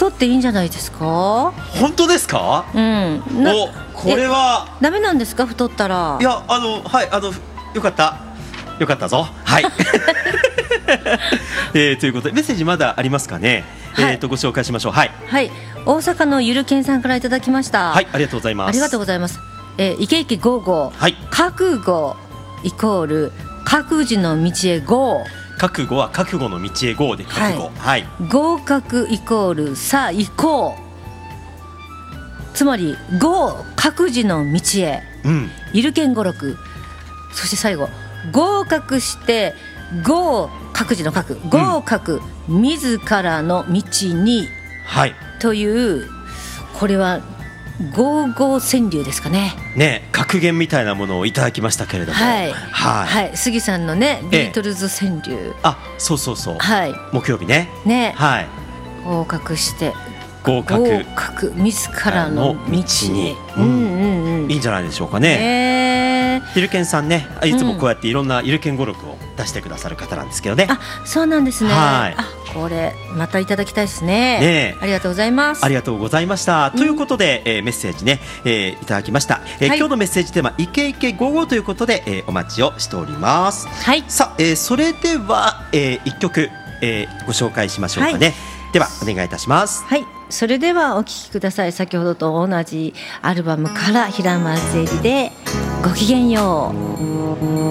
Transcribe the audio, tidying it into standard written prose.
太っていいんじゃないですか。 本当ですか。これはダメなんですか、太ったら。 いやはいよかったぞ。はいということでメッセージまだありますかね。ご紹介しましょう。はい、 大阪のゆるけんさんからいただきました。 はい、ありがとうございます。 ありがとうございます。イケイケゴーゴー、覚悟イコール各自の道へゴー。 覚悟は覚悟の道へゴーで覚悟。 合格イコールさあ行こう。つまりゴー各自の道へ、ゆるけん語録。そして最後合格してゴー各自の各合格、自らの道に、というこれはゴーゴー川柳ですかね。 格言みたいなものをいただきましたけれども、 杉さんのねビートルズ川柳。 そう、木曜日ね。 合格して合格自らの道に、 いいんじゃないでしょうかね。ゆるけんさんね、いつもこうやっていろんなゆるけん語録を出してくださる方なんですけどね。 そうなんですね。これまたいただきたいですね。ありがとうございます。 ありがとうございました。ということで、メッセージね、いただきました。今日のメッセージテーマイケイケゴーゴーということで、お待ちをしております。さあ、それでは、1曲、ご紹介しましょうかね。ではお願いいたします。 それではお聴きください。先ほどと同じアルバムから平松絵里でごきげんよう。